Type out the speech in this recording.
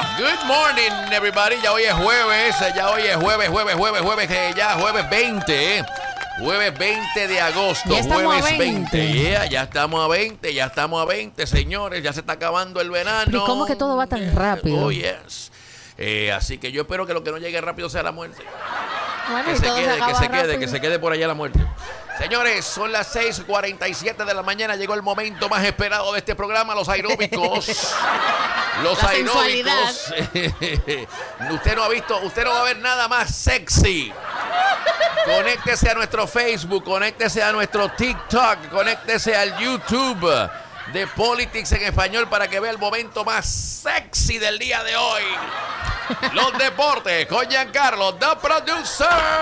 Good morning, everybody. Ya hoy es jueves, jueves 20, Jueves 20 de agosto, ya jueves a 20. Ya estamos a 20, señores. Ya se está acabando el verano. Pero ¿y cómo que todo va tan rápido? Oh, yes. Así que yo espero que lo que no llegue rápido sea la muerte. Bueno, Que se quede por allá la muerte. Señores, son las 6:47 de la mañana. Llegó el momento más esperado de este programa, los aeróbicos. Los la aeróbicos. Usted no va a ver nada más sexy. Conéctese a nuestro Facebook, conéctese a nuestro TikTok, conéctese al YouTube de Politics en Español para que vea el momento más sexy del día de hoy. Los deportes con Giancarlo, the producer.